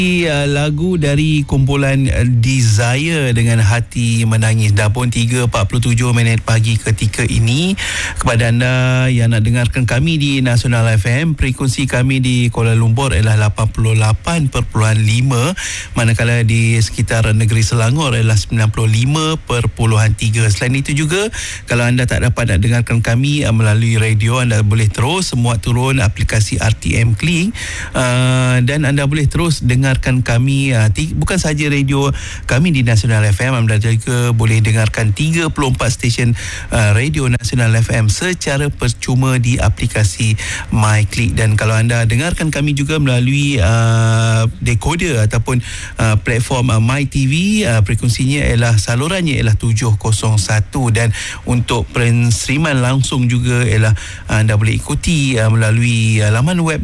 Lagu dari kumpulan Desire dengan Hati Menangis. Dah pun 3.47 minit pagi ketika ini. Kepada anda yang nak dengarkan kami di Nasional FM, frekuensi kami di Kuala Lumpur ialah 88.5, manakala di sekitar negeri Selangor ialah 95.3. Selain itu juga, kalau anda tak dapat nak dengarkan kami melalui radio, anda boleh terus muat turun aplikasi RTM Klik, dan anda boleh terus dengarkan kami, bukan sahaja radio kami di Nasional FM, anda juga boleh dengarkan 34 stesen radio Nasional FM secara percuma di aplikasi MyClick. Dan kalau anda dengarkan kami juga melalui decoder ataupun platform MyTV, frekuensinya ialah salurannya ialah 701, dan untuk penseriman langsung juga ialah anda boleh ikuti melalui laman web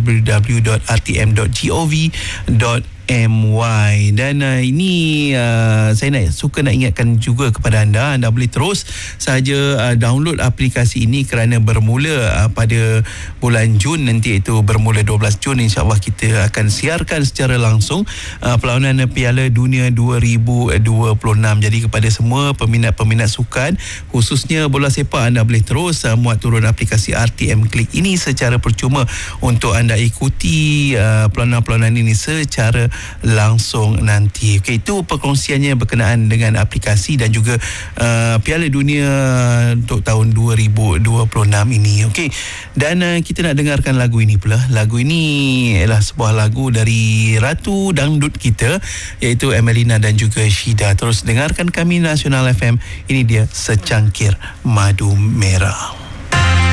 www.rtm.gov.my. Dan ini saya suka nak ingatkan juga kepada anda boleh terus saja download aplikasi ini, kerana bermula pada bulan Jun nanti, iaitu bermula 12 Jun, insyaAllah kita akan siarkan secara langsung perlawanan Piala Dunia 2026. Jadi kepada semua peminat-peminat sukan, khususnya bola sepak, anda boleh terus muat turun aplikasi RTM Klik ini secara percuma untuk anda ikuti perlawanan-perlawanan ini secara langsung nanti. Okey, itu perkongsiannya berkenaan dengan aplikasi dan juga Piala Dunia untuk tahun 2026 ini. Okey, dan kita nak dengarkan lagu ini pula. Lagu ini ialah sebuah lagu dari Ratu Dangdut kita, iaitu Emelina dan juga Syida. Terus dengarkan kami Nasional FM. Ini dia Secangkir Madu Merah.